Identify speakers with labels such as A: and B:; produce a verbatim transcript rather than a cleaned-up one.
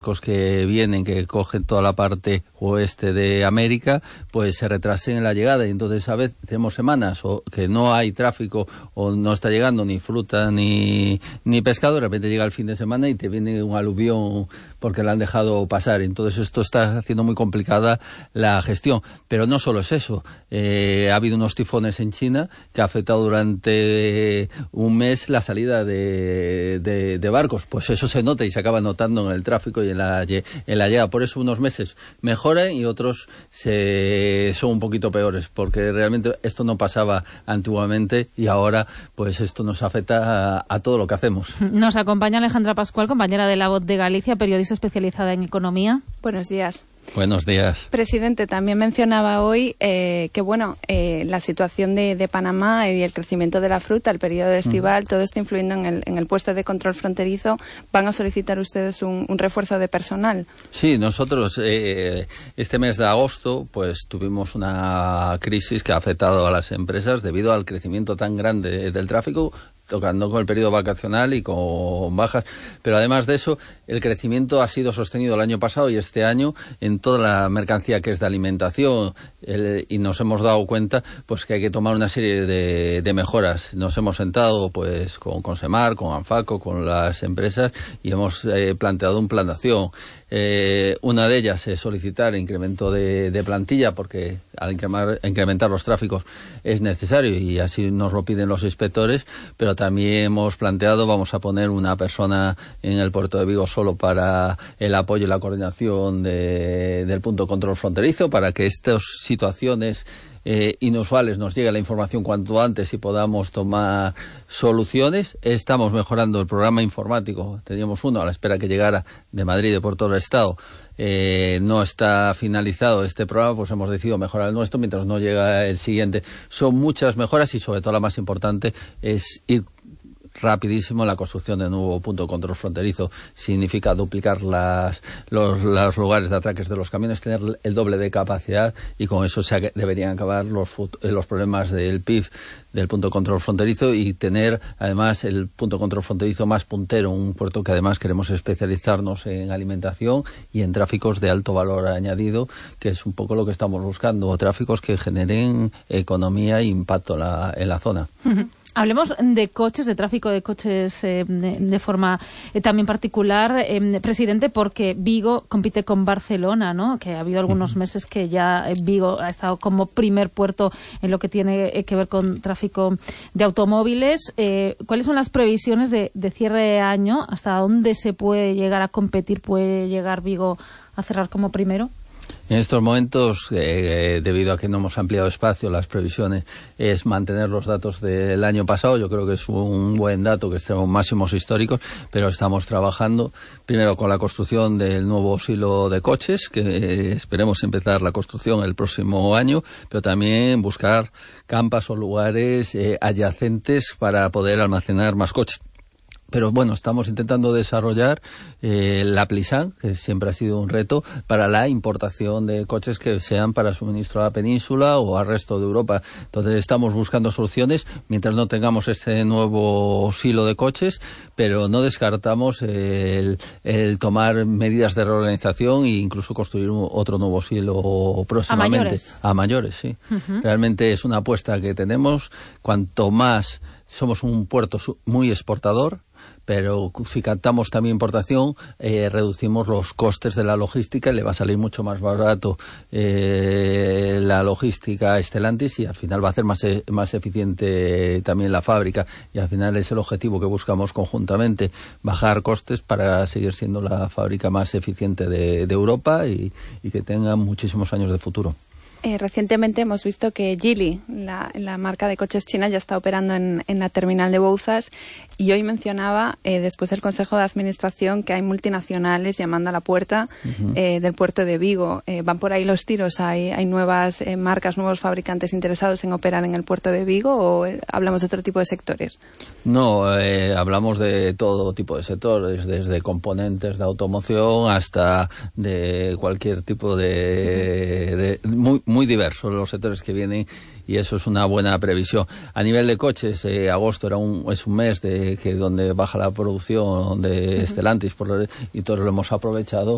A: que vienen, que cogen toda la parte oeste de América, pues se retrasen en la llegada, y entonces a veces tenemos semanas o que no hay tráfico o no está llegando ni fruta ni, ni pescado, de repente llega el fin de semana y te viene un aluvión porque la han dejado pasar. Entonces esto está haciendo muy complicada la gestión, pero no solo es eso. Eh, ha habido unos tifones en China que ha afectado durante un mes la salida de, de, de barcos, pues eso se nota y se acaba notando en el tráfico y en la, en la llegada. Por eso unos meses mejoran y otros se, son un poquito peores, porque realmente esto no pasaba antiguamente y ahora pues esto nos afecta a, a todo lo que hacemos.
B: Nos acompaña Alejandra Pascual, compañera de La Voz de Galicia, periodista especializada en economía.
C: Buenos días.
A: Buenos días.
C: Presidente, también mencionaba hoy eh, que bueno, eh, la situación de, de Panamá y el crecimiento de la fruta, el periodo estival, mm. todo está influyendo en el, en el puesto de control fronterizo. ¿Van a solicitar ustedes un, un refuerzo de personal?
A: Sí, nosotros eh, este mes de agosto pues tuvimos una crisis que ha afectado a las empresas debido al crecimiento tan grande del tráfico, tocando con el periodo vacacional y con bajas, pero además de eso el crecimiento ha sido sostenido el año pasado y este año en toda la mercancía que es de alimentación, el, y nos hemos dado cuenta pues que hay que tomar una serie de, de mejoras. Nos hemos sentado pues con, con SEMAR, con ANFACO, con las empresas y hemos eh, planteado un plan de acción. Eh, una de ellas es solicitar incremento de, de plantilla, porque al incrementar, incrementar los tráficos es necesario y así nos lo piden los inspectores, pero también hemos planteado, vamos a poner una persona en el puerto de Vigo solo para el apoyo y la coordinación de, del punto de control fronterizo, para que estas situaciones Eh, inusuales nos llegue la información cuanto antes y podamos tomar soluciones. Estamos mejorando el programa informático. Teníamos uno a la espera que llegara de Madrid, de por todo el Estado. Eh, no está finalizado este programa, pues hemos decidido mejorar el nuestro mientras no llega el siguiente. Son muchas mejoras y sobre todo la más importante es ir rapidísimo la construcción de nuevo punto de control fronterizo. Significa duplicar las, los, los lugares de atraques de los camiones, tener el doble de capacidad, y con eso se deberían acabar los, los problemas del P I F, del punto de control fronterizo, y tener además el punto de control fronterizo más puntero, un puerto que además queremos especializarnos en alimentación y en tráficos de alto valor añadido, que es un poco lo que estamos buscando, tráficos que generen economía e impacto en la, en la zona.
B: Uh-huh. Hablemos de coches, de tráfico de coches eh, de, de forma eh, también particular, eh, presidente, porque Vigo compite con Barcelona, ¿no? Que ha habido algunos meses que ya Vigo ha estado como primer puerto en lo que tiene que ver con tráfico de automóviles. Eh, ¿Cuáles son las previsiones de, de cierre de año? ¿Hasta dónde se puede llegar a competir? ¿Puede llegar Vigo a cerrar como primero?
A: En estos momentos, eh, debido a que no hemos ampliado espacio, las previsiones es mantener los datos del año pasado. Yo creo que es un buen dato, que estemos máximos históricos, pero estamos trabajando primero con la construcción del nuevo silo de coches, que eh, esperemos empezar la construcción el próximo año, pero también buscar campas o lugares eh, adyacentes para poder almacenar más coches. Pero bueno, estamos intentando desarrollar eh, la Plisán, que siempre ha sido un reto, para la importación de coches que sean para suministro a la península o al resto de Europa. Entonces estamos buscando soluciones mientras no tengamos este nuevo silo de coches, pero no descartamos el, el tomar medidas de reorganización e incluso construir un, otro nuevo silo próximamente.
B: ¿A mayores?
A: A mayores, sí. Uh-huh. Realmente es una apuesta que tenemos. Cuanto más somos un puerto muy exportador, pero si captamos también importación, eh, reducimos los costes de la logística y le va a salir mucho más barato eh, la logística a Stellantis, y al final va a hacer más, e- más eficiente también la fábrica, y al final es el objetivo que buscamos conjuntamente, bajar costes para seguir siendo la fábrica más eficiente de, de Europa y, y que tenga muchísimos años de futuro.
C: Eh, recientemente hemos visto que Geely, la, la marca de coches china, ya está operando en, en la terminal de Bouzas, y hoy mencionaba, eh, después del Consejo de Administración, que hay multinacionales llamando a la puerta uh-huh. eh, del puerto de Vigo. Eh, ¿Van por ahí los tiros? ¿Hay, hay nuevas eh, marcas, nuevos fabricantes interesados en operar en el puerto de Vigo, o eh, hablamos de otro tipo de sectores?
A: No, eh, hablamos de todo tipo de sectores, desde componentes de automoción hasta de cualquier tipo de... de muy, muy diversos los sectores que vienen, y eso es una buena previsión. A nivel de coches, eh, agosto era un, es un mes de que donde baja la producción de Stellantis, por lo, y todos lo hemos aprovechado